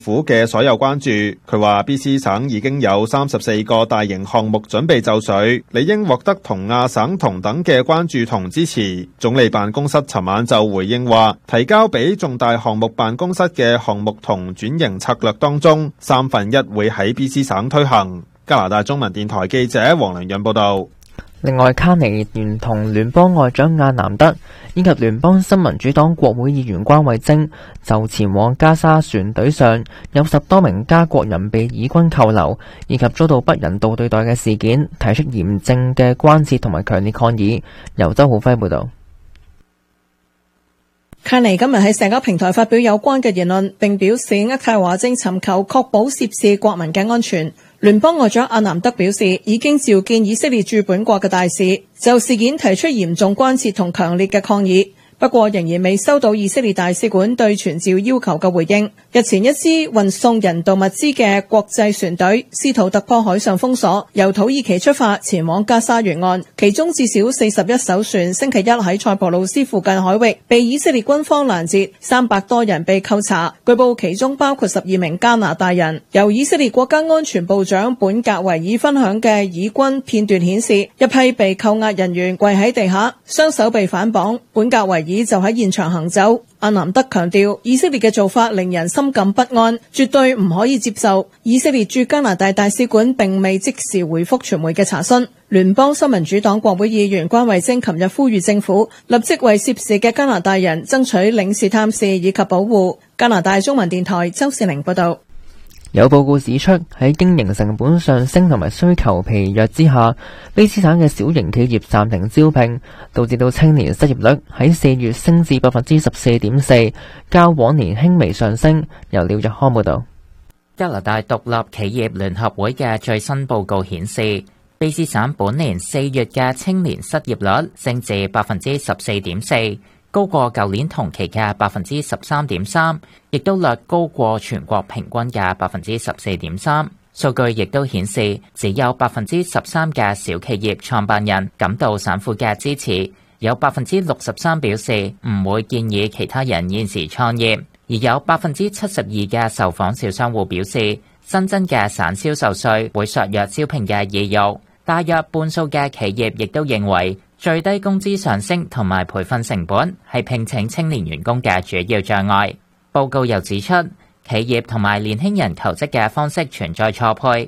府嘅所有關注。佢話 BC 省已經有34個大型項目準備就緒，理應獲得同亞省同等嘅關注同支持。總理辦公室尋晚就回應話，提交俾重大項目辦公室嘅項目同轉型策略當中，1/3會喺 BC 省推行。加拿大中文電台記者黃良潤報道。 另外，卡尼聯同聯邦外長亞南德以及聯邦新民主黨國會議員關惠貞就前往加沙船隊上有10多名加國人被以軍扣留以及遭到不人道對待嘅事件，提出嚴正嘅關切同埋強烈抗議。由周浩輝報道。 卡尼今日喺社交平台發表有關嘅言論，並表示渥太華正尋求確保涉事國民嘅安全。聯邦外長阿南德表示，已經召見以色列駐本國嘅大使，就事件提出嚴重關切同強烈嘅抗議。不過仍然未收到以色列大使館對傳召要求嘅回應。日前一支運送人道物資嘅國際船隊試圖突破海上封鎖，由土耳其出發前往加沙沿岸，其中至少41艘船星期一喺塞浦路斯附近海域被以色列軍方攔截，300多人被扣查，據報其中包括12名加拿大人。由以色列國家安全部長本格維爾分享嘅以軍片段顯示，一批被扣押人員跪喺地下，雙手被反綁，本格維爾就喺現場行走。阿南德強調，以色列嘅做法令人心感不安，絕對唔可以接受。以色列駐加拿大大使館並未即時回覆傳媒嘅查詢。聯邦新民主黨國會議員關惠貞琴日呼籲政府立即為涉事嘅加拿大人爭取領事探視以及保護。加拿大中文電台周士玲報道。 有報告指出，喺經營成本上升同埋需求疲弱之下，卑詩省嘅小型企業暫停招聘，導致到青年失業率喺4月升至 14.4%， 較往年輕微上升。由廖日康報道。 加拿大獨立企業聯合會嘅最新報告顯示，卑詩省本年4月嘅青年失業率升至 14.4%，高過舊年同期嘅 13.3%， 亦都略高過全國平均嘅 14.3%。數據亦都顯示，只有 13% 嘅小企業創辦人感到省府嘅支持，有 63% 表示唔會建議其他人現時創業，而有 72% 嘅受訪小商戶表示，新增嘅省銷售稅會削弱招聘嘅意欲。大約半數嘅企業亦都認為，最低工資上升同埋培訓成本係聘請青年員工嘅主要障礙。報告又指出，企業同埋年輕人求職嘅方式存在錯配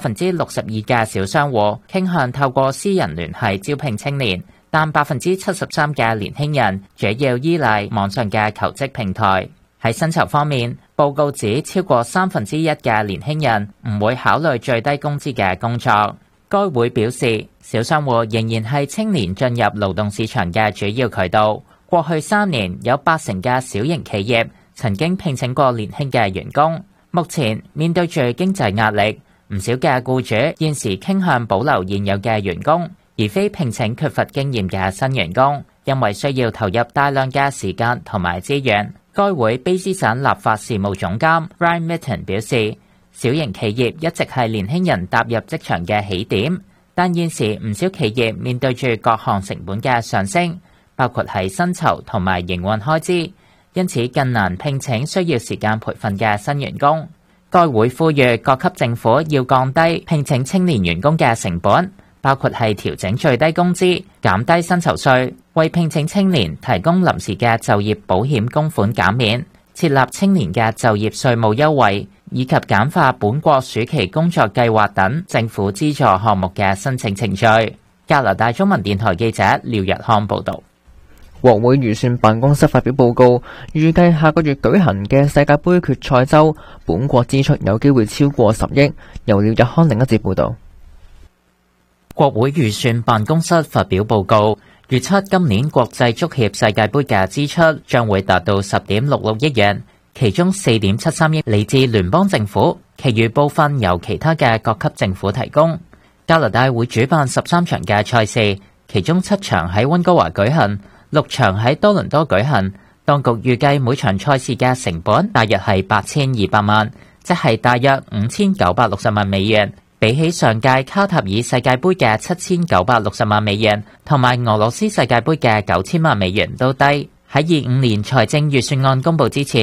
，62%嘅小商戶傾向透過私人聯繫招聘青年，但 73% 嘅年輕人主要依賴網上嘅求職平台。喺薪酬方面，報告指超過1/3嘅年輕人唔會考慮最低工資嘅工作。該會表示，小商戶仍然係青年進入勞動市場嘅主要渠道。過去3年，有80%嘅小型企業曾經聘請過年輕嘅員工。目前面對住經濟壓力，唔少嘅僱主現時傾向保留現有嘅員工，而非聘請缺乏經驗嘅新員工，因為需要投入大量嘅時間同埋資源。該會卑詩省立法事務總監 Ryan Mitten 表示，小型企業一直係年輕人踏入職場嘅起點，但現時唔少企業面對住各項成本嘅上升，包括係薪酬同埋營運開支，因此更難聘請需要時間培訓嘅新員工。該會呼籲各級政府要降低聘請青年員工嘅成本，包括係調整最低工資、減低薪酬稅、為聘請青年提供臨時嘅就業保險供款減免、設立青年嘅就業稅務優惠，以及簡化本國暑期工作計劃等政府資助項目嘅申請程序。加拿大中文電台記者廖日康報道。 國會預算辦公室發表報告，預計下個月舉行嘅世界盃決賽周，本國支出有機會超過10億。由廖日康另一節報道。 國會預算辦公室發表報告，預測今年國際足協世界盃嘅支出將會達到10.66億元，其中4.73億嚟自聯邦政府，其餘部分由其他嘅各級政府提供。加拿大會主辦13場嘅賽事，其中7場喺溫哥華舉行，6場喺多倫多舉行。當局預計每場賽事嘅成本大約係8200萬，即係大約5960萬美元。比起上屆卡塔爾世界盃嘅7960萬美元，同埋俄羅斯世界盃嘅9000萬美元都低。喺25年財政預算案公佈之前，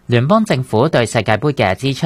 聯邦政府對世界盃嘅支出